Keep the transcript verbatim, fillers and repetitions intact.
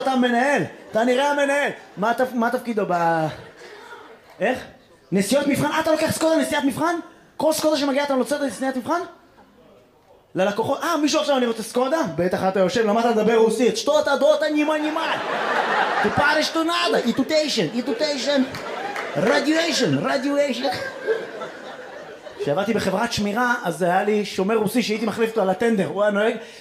אתה מנהל, אתה נראה המנהל. מה תפקידו ב... איך? נסיעות מבחן? אתה לוקח סקודה לנסיעת מבחן? כל סקודה שמגיעה אתה נוצאת לנסיעת מבחן? ללקוחות? אה, מישהו עכשיו אני רוצה סקודה? בטח אתה יושב, למדת לדבר רוסית. שטו אתה דות הנימה נימה. תפארש תו נדה. איטוטיישן, איטוטיישן. רדיואשן, רדיואשן. כשעבדתי בחברת שמירה, אז היה לי שומר רוסי שהייתי מחליף אותו על הטנדר. הוא היה נוהג